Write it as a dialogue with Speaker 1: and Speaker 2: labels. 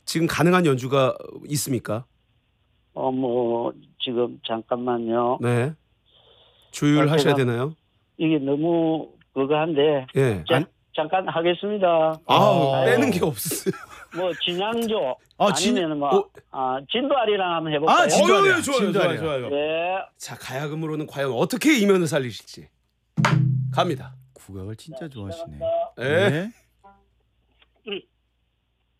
Speaker 1: 지금 가능한 연주가 있습니까?
Speaker 2: 뭐 지금 잠깐만요.
Speaker 1: 네. 조율하셔야
Speaker 2: 제가
Speaker 1: 되나요?
Speaker 2: 이게 너무 그거한데
Speaker 1: 예.
Speaker 2: 잠깐 하겠습니다.
Speaker 1: 빼는 게 없어요.
Speaker 2: 뭐 진양조
Speaker 3: 진-
Speaker 2: 아니면 뭐 진도아리랑 한번 해볼까요?
Speaker 3: 아, 진도아리랑.
Speaker 1: 좋아요,
Speaker 3: 진도아리랑.
Speaker 1: 좋아요.
Speaker 2: 예.
Speaker 1: 자, 가야금으로는 과연 어떻게 이면을 살리실지 갑니다.
Speaker 3: 국악을 진짜 좋아하시네.
Speaker 1: 예.
Speaker 3: 네.